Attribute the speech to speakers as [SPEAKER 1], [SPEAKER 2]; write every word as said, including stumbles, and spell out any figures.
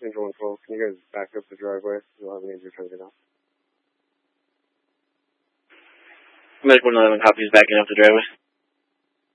[SPEAKER 1] Angel one twelve, can you guys back up the driveway? You'll have an easier time getting out.
[SPEAKER 2] Medical one eleven copies backing up the driveway.